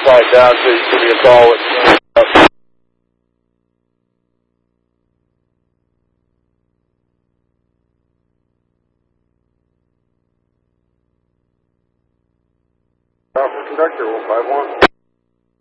slide down so you give me a call. Conductor 151.